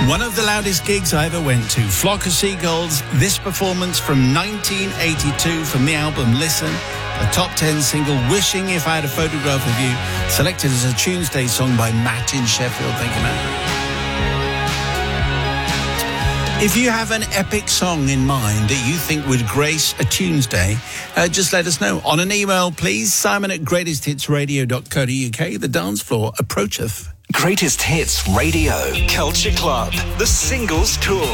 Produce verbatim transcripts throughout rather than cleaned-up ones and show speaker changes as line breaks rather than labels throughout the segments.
One of the loudest gigs I ever went to, Flock of Seagulls, this performance from nineteen eighty-two from the album Listen, a top ten single, Wishing If I Had a Photograph of You, selected as a Tuesday song by Matt in Sheffield. Thank you, Matt. If you have an epic song in mind that you think would grace a Tuesday, uh, just let us know. On an email, please, simon at greatest hits radio dot co dot uk. The dance floor approacheth.
Greatest Hits Radio Culture Club, the Singles Tour.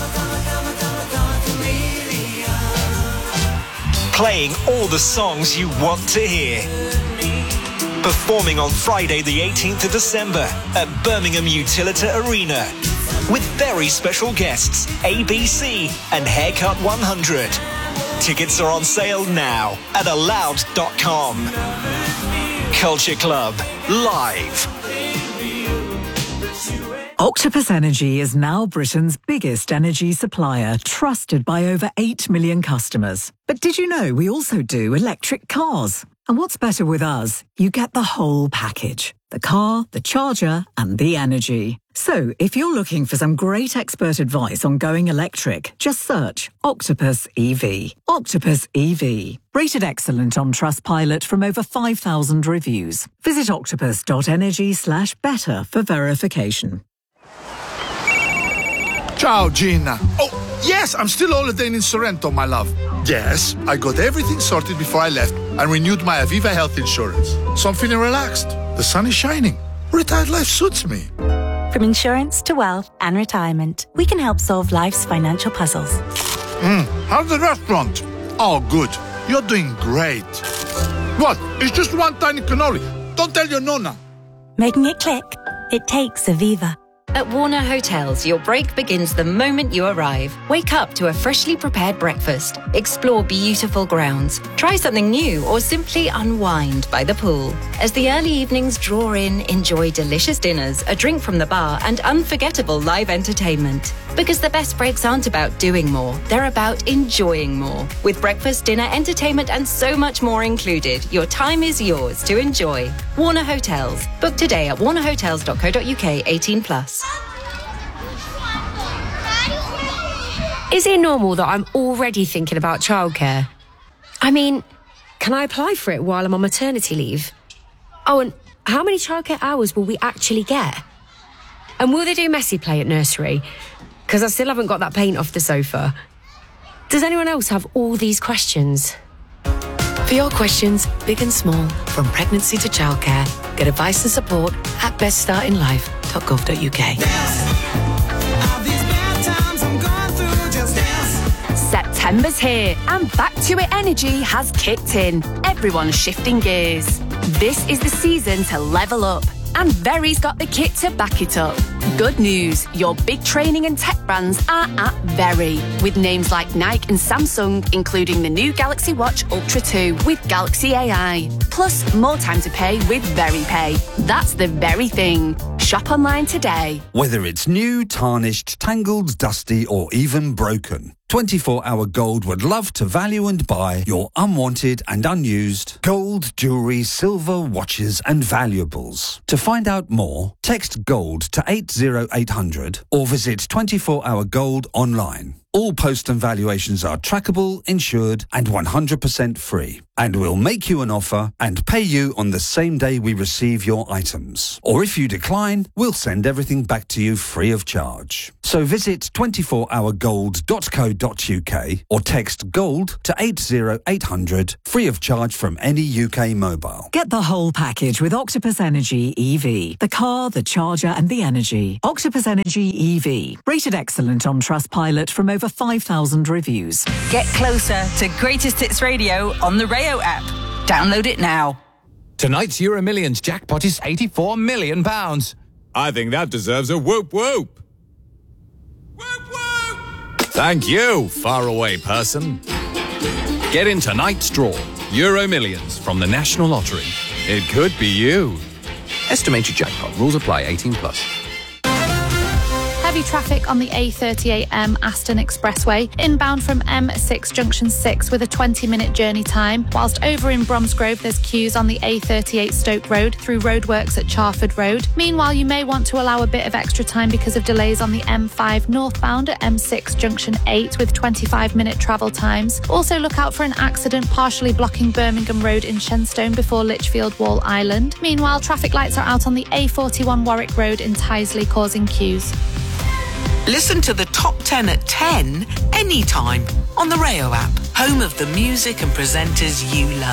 Playing all the songs you want to hear. Performing on Friday the eighteenth of December at Birmingham Utilita Arena. With very special guests, A B C and Haircut one hundred. Tickets are on sale now at aloud dot com. Culture Club, live.
Octopus Energy is now Britain's biggest energy supplier, trusted by over eight million customers. But did you know we also do electric cars? And what's better with us? You get the whole package. The car, the charger, and the energy. So, if you're looking for some great expert advice on going electric, just search Octopus E V. Octopus E V. Rated excellent on Trustpilot from over five thousand reviews. Visit octopus dot energy slash better for verification.
Ciao, Gina. Oh, yes, I'm still holidaying in Sorrento, my love. Yes, I got everything sorted before I left and renewed my Aviva health insurance. So I'm feeling relaxed. The sun is shining. Retired life suits me.
From insurance to wealth and retirement, we can help solve life's financial puzzles.
Mm, how's the restaurant? Oh, good. You're doing great. What? It's just one tiny cannoli. Don't tell your nonna.
Making it click? It takes Aviva.
At Warner Hotels, your break begins the moment you arrive. Wake up to a freshly prepared breakfast, explore beautiful grounds, try something new, or simply unwind by the pool. As the early evenings draw in, enjoy delicious dinners, a drink from the bar, and unforgettable live entertainment. Because the best breaks aren't about doing more, they're about enjoying more. With breakfast, dinner, entertainment, and so much more included, your time is yours to enjoy. Warner Hotels. Book today at warner hotels dot co dot uk, eighteen plus.
Is it normal that I'm already thinking about childcare? I mean, can I apply for it while I'm on maternity leave? Oh, and how many childcare hours will we actually get? And will they do messy play at nursery? Because I still haven't got that paint off the sofa. Does anyone else have all these questions?
For your questions, big and small, from pregnancy to childcare, get advice and support at best starting life dot gov dot uk.
September's here and Back to It energy has kicked in. Everyone's shifting gears. This is the season to level up, and Very's got the kit to back it up. Good news, your big training and tech brands are at Very, with names like Nike and Samsung, including the new Galaxy Watch Ultra two with Galaxy A I. Plus, more time to pay with VeryPay. That's the very thing. Shop online today.
Whether it's new, tarnished, tangled, dusty, or even broken, twenty-four hour Gold would love to value and buy your unwanted and unused gold, jewellery, silver, watches and valuables. To find out more, text GOLD to eight zero eight hundred or visit twenty-four hour gold online. All post and valuations are trackable, insured and one hundred percent free. And we'll make you an offer and pay you on the same day we receive your items. Or if you decline, we'll send everything back to you free of charge. So visit twenty-four hour gold dot co dot uk or text GOLD to eight zero eight hundred, free of charge from any U K mobile.
Get the whole package with Octopus Energy E V. The car, the charger and the energy. Octopus Energy E V. Rated excellent on Trustpilot from over five thousand reviews.
Get closer to Greatest Hits Radio on the Rayo app. Download it now.
Tonight's Euro Millions jackpot is eighty-four million pounds.
I think that deserves a whoop whoop. Whoop whoop! Thank you, faraway person. Get in tonight's draw. Euro Millions from the National Lottery. It could be you.
Estimated jackpot. Rules apply. eighteen plus. Heavy traffic on the A thirty-eight M Aston Expressway, inbound from M six Junction six with a twenty minute journey time, whilst over in Bromsgrove there's queues on the A thirty-eight Stoke Road through roadworks at Charford Road. Meanwhile, you may want to allow a bit of extra time because of delays on the M five northbound at M six Junction eight with twenty-five minute travel times. Also look out for an accident partially blocking Birmingham Road in Shenstone before Lichfield Wall Island. Meanwhile, traffic lights are out on the A forty-one Warwick Road in Tyseley, causing queues.
Listen to the top ten at ten anytime on the Rayo app, home of the music and presenters you love.